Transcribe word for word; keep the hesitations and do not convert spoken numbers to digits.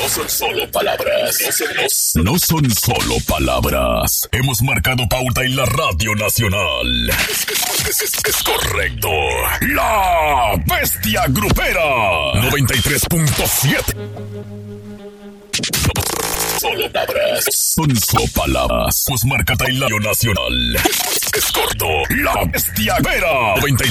son solo palabras. No son, no, no son solo palabras. Hemos marcado pauta en la Radio Nacional. Es, es, es, es correcto. La Bestia Grupera. noventa y tres punto siete. Solo palabras. Son solo palabras. Hemos marcado en la Radio Nacional. Es, es corto. La Bestia Grupera. noventa y